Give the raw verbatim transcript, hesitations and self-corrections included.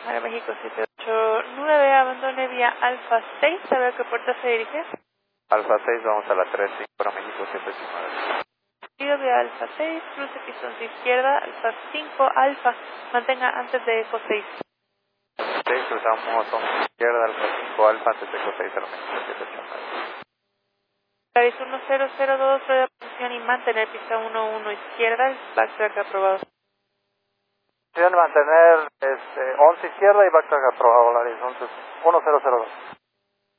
Aeroméxico siete ocho nueve, abandone vía Alfa seis, a ver qué puerta se dirige. Alfa seis, vamos a la tres cinco para México siete ocho nueve. Sigo vía Alfa seis, cruce pistón de izquierda, Alfa cinco, Alfa, mantenga antes de Eco seis. seis, cruzamos a izquierda, Alfa cinco, Alfa, antes de Eco seis, Aeroméxico siete ocho nueve. Paris uno cero cero dos, rueda de posición y mantener pista uno uno izquierda, backtrack aprobado. Mantener este, once izquierda y backtrack aprobado, Laris, once uno cero cero dos.